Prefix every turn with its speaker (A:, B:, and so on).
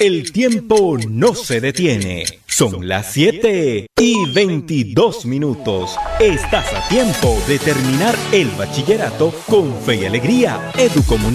A: El tiempo no se detiene. Son las 7:22. Estás a tiempo de terminar el bachillerato con fe y alegría. Educomunicaciones.